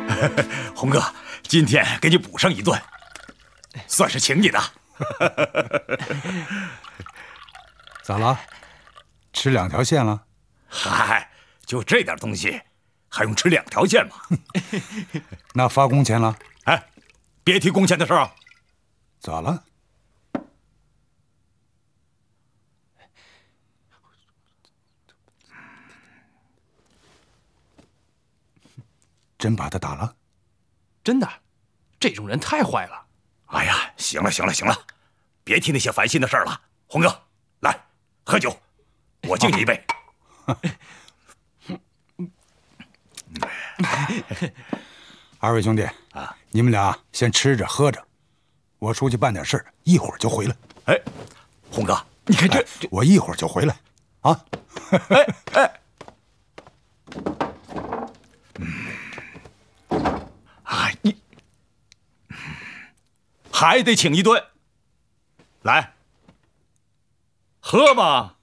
红哥，今天给你补上一顿，算是请你的。 咋了？吃2条线了？ 嗨，就这点东西，还用吃2条线吗？ 那发工钱了？ 哎，别提工钱的事儿。 咋了？真把他打了？ 真的，这种人太坏了。 哎呀，行了，别提那些烦心的事儿了。红哥，来喝酒，我敬你一杯。 2位兄弟啊，你们俩先吃着喝着，我出去办点事，一会儿就回来。 哎，红哥，你看这， 我一会儿就回来，啊。 你还得请一顿，来喝嘛。